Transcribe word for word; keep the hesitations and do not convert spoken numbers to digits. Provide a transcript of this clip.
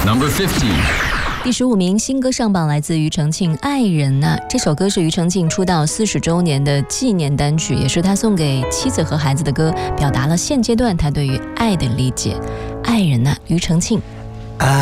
Number fifty. 第十五名新歌上榜，来自庾澄庆《爱人呐》。这首歌是庾澄庆出道四十周年的纪念单曲，也是他送给妻子和孩子的歌，表达了现阶段他对于爱的理解。《爱人呐》，庾澄庆。